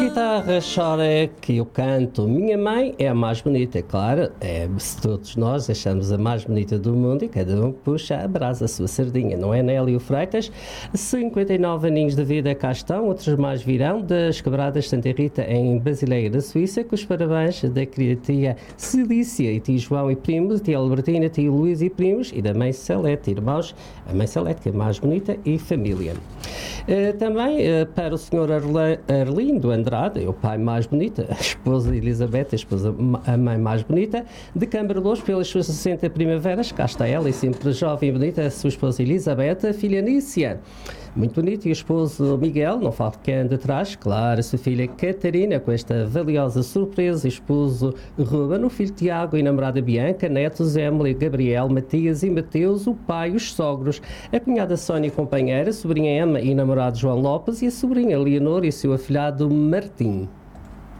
guitarra chora que eu canto. Minha mãe é a mais bonita, é claro. Se todos nós achamos a mais bonita do mundo e cada um puxa a brasa, a sua sardinha, não é, Nélio Freitas? 59 aninhos de vida cá estão, outros mais virão, das Quebradas Santa Rita em Basileia da Suíça, com os parabéns da querida tia Cilícia e tio João e primos, tia Albertina, tio Luís e primos, e da mãe Salete, irmãos, a mãe Salete, que é a mais bonita, e família. Também para o senhor Arlindo Andrade, o pai mais bonito, a esposa Elizabeth, a mãe mais bonita, de Câmara Louros, pelas suas 60 primaveras, cá está ela, e sempre jovem e bonita, a sua esposa Elizabeth, a filha Nícia, muito bonito, e o esposo Miguel, não falta quem anda atrás, claro, a sua filha Catarina, com esta valiosa surpresa, esposo Ruben, o filho Tiago e namorada Bianca, netos Emily, Gabriel, Matias e Mateus, o pai, os sogros, a cunhada Sónia companheira, a sobrinha Emma e namorado João Lopes, e a sobrinha Leonor e o seu afilhado Martim.